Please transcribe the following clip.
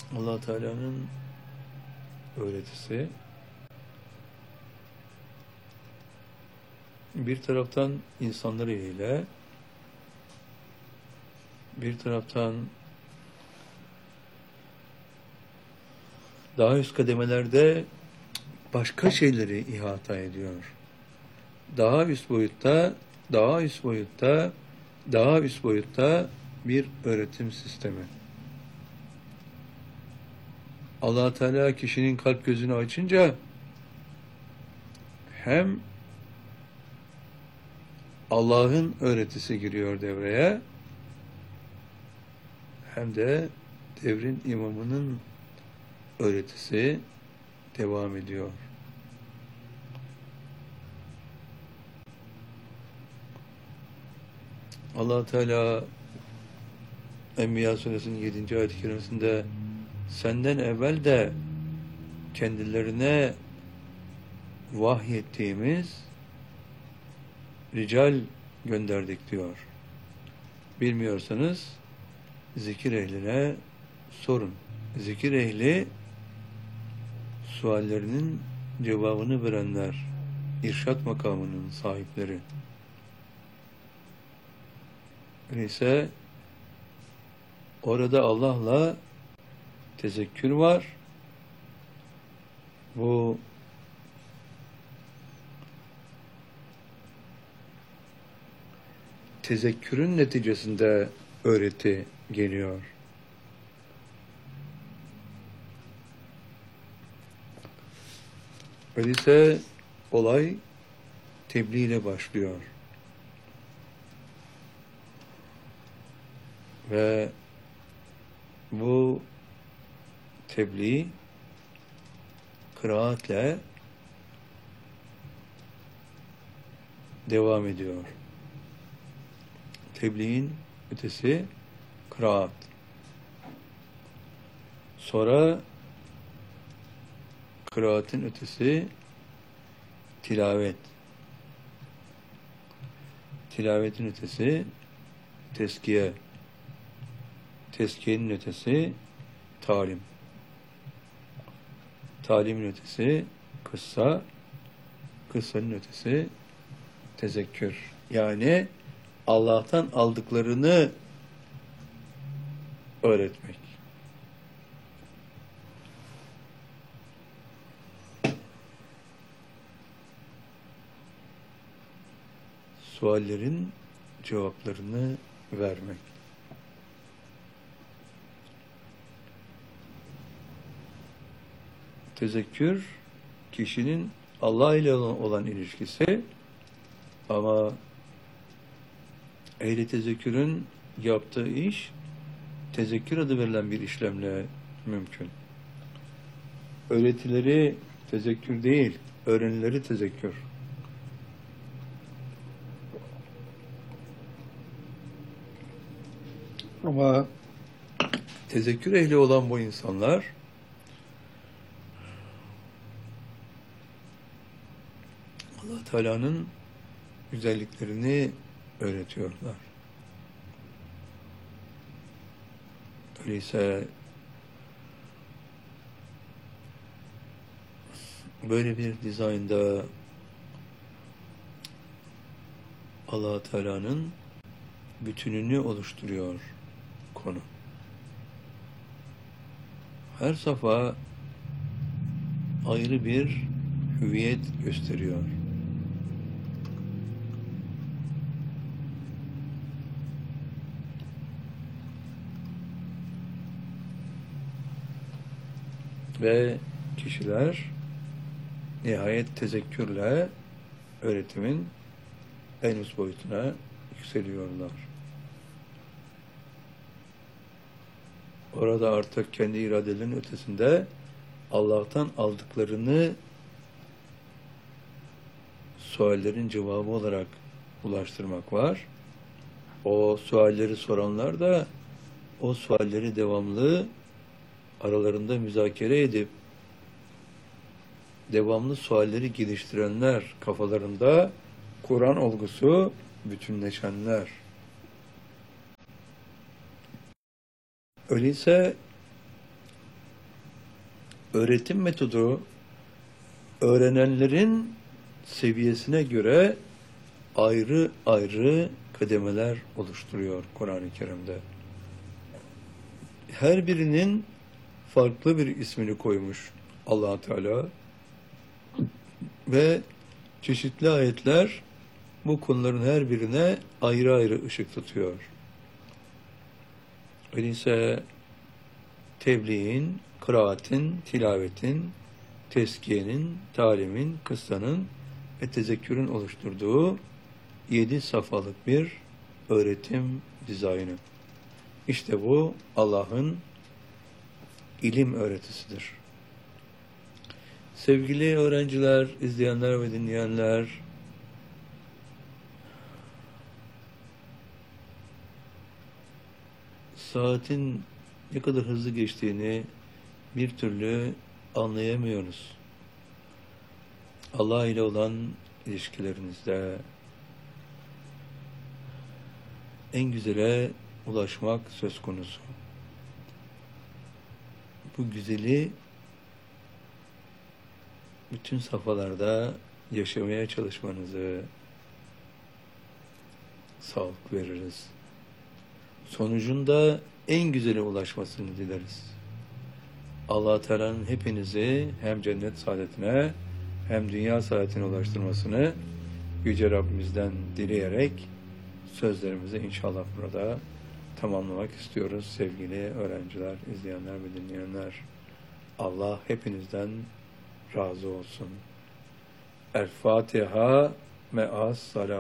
Allah Teala'nın öğretisi bir taraftan insanları ile, bir taraftan daha üst kademelerde başka şeyleri ihata ediyor. Daha üst boyutta, daha üst boyutta, daha üst boyutta bir öğretim sistemi. Allah Teala kişinin kalp gözünü açınca hem Allah'ın öğretisi giriyor devreye, hem de devrin imamının öğretisi devam ediyor. Allah Teala Enbiya Suresinin 7. ayet-i kerimesinde senden evvel de kendilerine vahyettiğimiz rical gönderdik diyor. Bilmiyorsanız zikir ehline sorun. Zikir ehli suallerinin cevabını verenler, irşat makamının sahipleri. Öyleyse orada Allah'la tezekkür var. Bu tezekkürün neticesinde öğreti geliyor. Öyleyse olay tebliğ ile başlıyor. Ve bu tebliğ kıraatle devam ediyor. Tebliğin ötesi kıraat. Sonra kıraatin ötesi tilavet. Tilavetin ötesi teskiye. Teskiyenin ötesi talim. Talimin ötesi kıssa. Kıssanın ötesi tezekkür. Yani Allah'tan aldıklarını öğretmek. Suallerin cevaplarını vermek. Tezekkür, kişinin Allah ile olan ilişkisi, ama ehli tezekkürün yaptığı iş, tezekkür adı verilen bir işlemle mümkün. Öğretileri tezekkür değil, öğrenileri tezekkür. Ama tezekkür ehli olan bu insanlar Allah Teala'nın güzelliklerini öğretiyorlar. Öyleyse böyle bir dizaynda Allah Teala'nın bütününü oluşturuyor konu. Her safa ayrı bir hüviyet gösteriyor. Ve kişiler nihayet tezekkürle öğretimin en üst boyutuna yükseliyorlar. Orada artık kendi iradelerinin ötesinde Allah'tan aldıklarını suallerin cevabı olarak ulaştırmak var. O sualleri soranlar da o sualleri devamlı aralarında müzakere edip devamlı sualleri geliştirenler, kafalarında Kur'an olgusu bütünleşenler. Öyleyse öğretim metodu öğrenenlerin seviyesine göre ayrı ayrı kademeler oluşturuyor Kur'an-ı Kerim'de. Her birinin farklı bir ismini koymuş Allah Teala ve çeşitli ayetler bu konuların her birine ayrı ayrı ışık tutuyor. Öyleyse tebliğin, kıraatin, tilavetin, teskiyenin, talimin, kıssanın ve tezekkürün oluşturduğu 7 safhalık bir öğretim dizaynı. İşte bu Allah'ın ilim öğretisidir. Sevgili öğrenciler, izleyenler ve dinleyenler, saatin ne kadar hızlı geçtiğini bir türlü anlayamıyoruz. Allah ile olan ilişkilerinizde en güzele ulaşmak söz konusu. Bu güzeli bütün safhalarda yaşamaya çalışmanızı sağlık veririz. Sonucunda en güzele ulaşmasını dileriz. Allah Teala'nın hepinizi hem cennet saadetine hem dünya saadetine ulaştırmasını Yüce Rabbimizden dileyerek sözlerimizi inşallah burada tamamlamak istiyoruz sevgili öğrenciler, izleyenler ve dinleyenler. Allah hepinizden razı olsun. El Fatiha me'as salam.